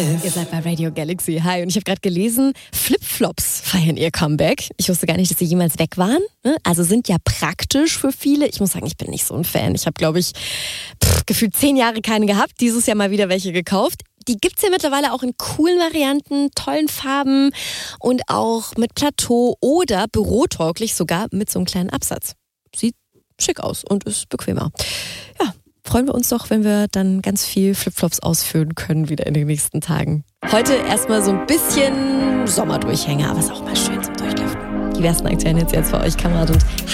11. Ihr seid bei Radio Galaxy. Hi. Und ich habe gerade gelesen, Flipflops feiern ihr Comeback. Ich wusste gar nicht, dass sie jemals weg waren. Also sind ja praktisch für viele. Ich muss sagen, ich bin nicht so ein Fan. Ich habe, glaube ich, gefühlt 10 Jahre keine gehabt. Dieses Jahr mal wieder welche gekauft. Die gibt's ja mittlerweile auch in coolen Varianten, tollen Farben und auch mit Plateau oder bürotauglich sogar mit so einem kleinen Absatz. Sieht schick aus und ist bequemer. Ja, freuen wir uns doch, wenn wir dann ganz viel Flipflops ausführen können wieder in den nächsten Tagen. Heute erstmal so ein bisschen Sommerdurchhänger, aber ist auch mal schön zum Durchlüften. Die besten aktuellen jetzt für euch, Kamerad und